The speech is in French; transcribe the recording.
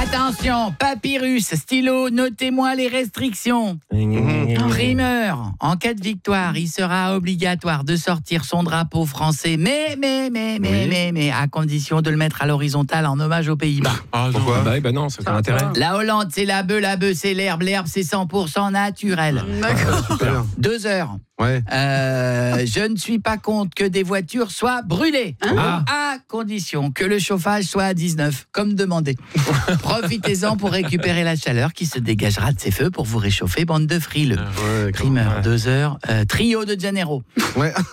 Attention, papyrus, stylo, notez-moi les restrictions. Primeur, en cas de victoire, il sera obligatoire de sortir son drapeau français, mais, à condition de le mettre à l'horizontale en hommage aux Pays-Bas. Ah, pourquoi ? Non, c'est pas intérêt. La Hollande, c'est la bœuf, c'est l'herbe, c'est 100% naturel. Super. 2 heures. Ouais. Je ne suis pas contre que des voitures soient brûlées, à condition que le chauffage soit à 19, comme demandé. Profitez-en pour récupérer la chaleur qui se dégagera de ces feux pour vous réchauffer, bande de frileux. Ouais, Primeur, 2 heures. Trio de Janeiro. Ouais.